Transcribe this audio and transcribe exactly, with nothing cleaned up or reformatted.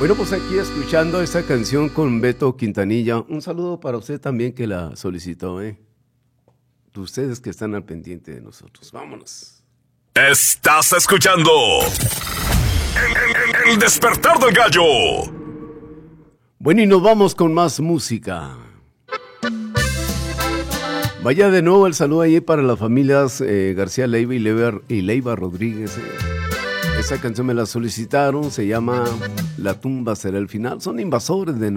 Bueno, pues aquí escuchando esta canción con Beto Quintanilla. Un saludo para usted también que la solicitó, ¿eh? Ustedes que están al pendiente de nosotros. Vámonos. Estás escuchando el, el, el despertar del gallo. Bueno, y nos vamos con más música. Vaya de nuevo el saludo ahí para las familias eh, García Leiva y Leiva, y Leiva Rodríguez. Eh. Esa canción me la solicitaron, se llama La tumba será el final. Son invasores de